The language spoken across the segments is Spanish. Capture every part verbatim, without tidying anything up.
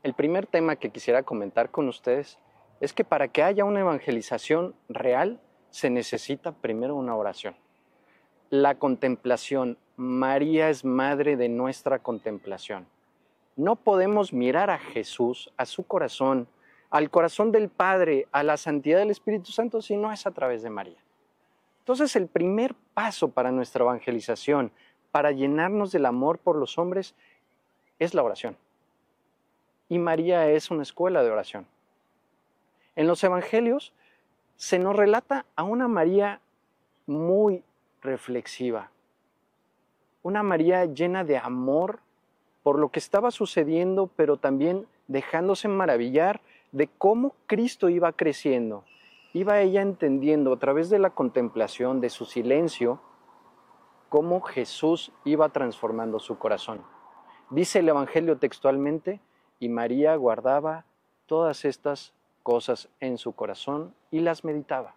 El primer tema que quisiera comentar con ustedes es que para que haya una evangelización real se necesita primero una oración. La contemplación. María es madre de nuestra contemplación. No podemos mirar a Jesús, a su corazón, al corazón del Padre, a la santidad del Espíritu Santo, si no es a través de María. Entonces, el primer paso para nuestra evangelización, para llenarnos del amor por los hombres, es la oración. Y María es una escuela de oración. En los evangelios se nos relata a una María muy reflexiva, una María llena de amor por lo que estaba sucediendo, pero también dejándose maravillar de cómo Cristo iba creciendo. Iba ella entendiendo a través de la contemplación, de su silencio, cómo Jesús iba transformando su corazón. Dice el Evangelio textualmente, y María guardaba todas estas cosas en su corazón y las meditaba.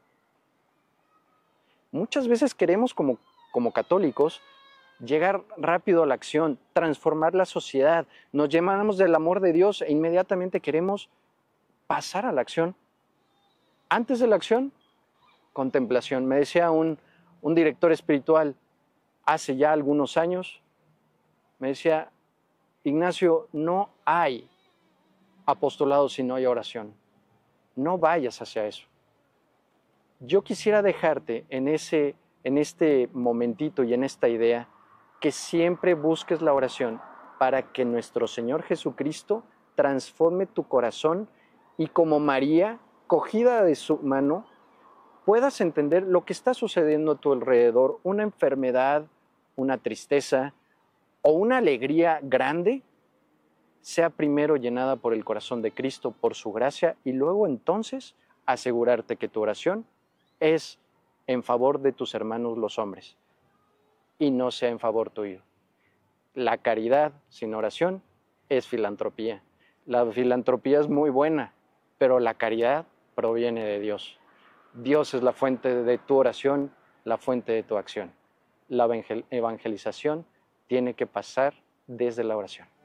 Muchas veces queremos como, como católicos llegar rápido a la acción, transformar la sociedad, nos llenamos del amor de Dios e inmediatamente queremos pasar a la acción. Antes de la acción, contemplación. Me decía un, un director espiritual hace ya algunos años, me decía, Ignacio, no hay apostolado si no hay oración. No vayas hacia eso. Yo quisiera dejarte en, ese, en este momentito y en esta idea que siempre busques la oración para que nuestro Señor Jesucristo transforme tu corazón y como María, cogida de su mano, puedas entender lo que está sucediendo a tu alrededor, una enfermedad, una tristeza o una alegría grande, sea primero llenada por el corazón de Cristo, por su gracia, y luego entonces asegurarte que tu oración es en favor de tus hermanos los hombres y no sea en favor tuyo. La caridad sin oración es filantropía. La filantropía es muy buena, pero la caridad proviene de Dios. Dios es la fuente de tu oración, la fuente de tu acción. La evangelización tiene que pasar desde la oración.